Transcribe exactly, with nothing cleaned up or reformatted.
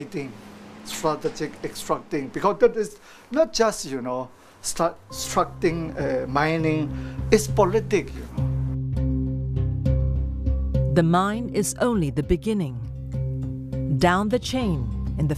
Thing, strategic extracting, because that is not just, you know, start extracting, uh, mining, it's politics, you know. The mine is only the beginning. Down the chain,